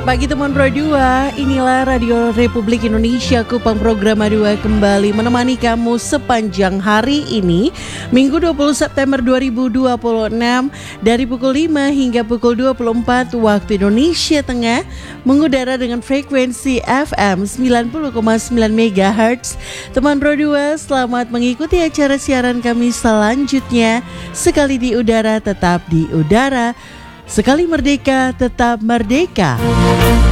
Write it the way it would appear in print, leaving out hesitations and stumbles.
pagi teman Pro 2, inilah Radio Republik Indonesia Kupang Program 2 kembali menemani kamu sepanjang hari ini, Minggu 20 September 2026 dari pukul 5 hingga pukul 24 waktu Indonesia Tengah, mengudara dengan frekuensi FM 90,9 MHz. Teman Pro 2, selamat mengikuti acara siaran kami selanjutnya. Sekali di udara, tetap di udara. Sekali merdeka, tetap merdeka.